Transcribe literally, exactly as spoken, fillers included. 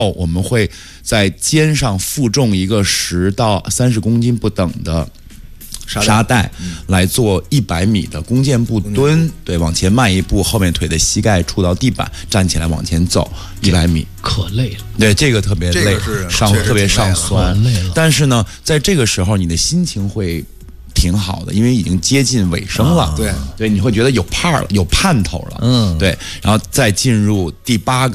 我们会在肩上负重一个十到三十公斤不等的沙袋来做一百米的弓箭步蹲，对，往前迈一步，后面腿的膝盖触到地板，站起来往前走一百米， 可累了。 对，这个特别累，上特别上酸。但是呢，在这个时候你的心情会挺好的，因为已经接近尾声了。 啊、对对，你会觉得有盼了，有盼头了。嗯，对，然后再进入第八个。